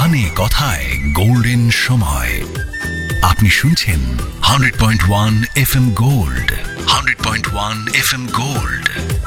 গানে কথায় গোল্ডেন সময়। আপনি শুনছেন 100.1 FM গোল্ড, 100.1 FM গোল্ড।